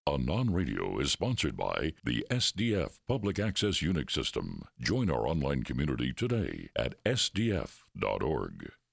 Anon Radio is sponsored by the SDF Public Access Unix System. Join our online community today at sdf.org.